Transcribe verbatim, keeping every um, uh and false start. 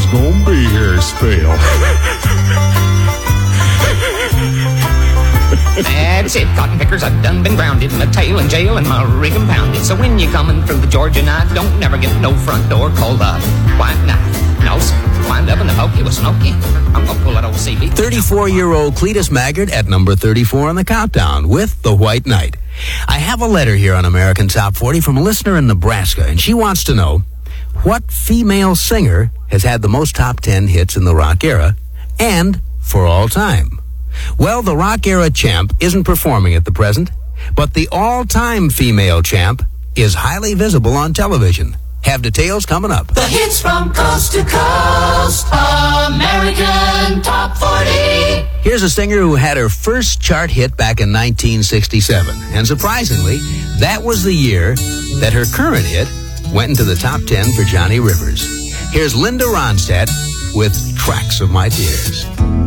gonna be here a spell. That's it, cotton pickers, I've done been grounded, my tail in jail and my rig impounded. So when you coming through the Georgia night, don't never get no front door called up. Why not? No, sir. Wind up in the pokey with Smokey. I'm gonna pull that old C B. thirty-four-year-old Cletus Maggard at number thirty-four on the countdown with The White Knight. I have a letter here on American Top forty from a listener in Nebraska, and she wants to know what female singer has had the most top ten hits in the rock era and for all time. Well, the rock era champ isn't performing at the present, but the all-time female champ is highly visible on television. Have details coming up. The hits from coast to coast, American Top forty. Here's a singer who had her first chart hit back in nineteen sixty-seven. And surprisingly, that was the year that her current hit went into the top ten for Johnny Rivers. Here's Linda Ronstadt with Tracks of My Tears.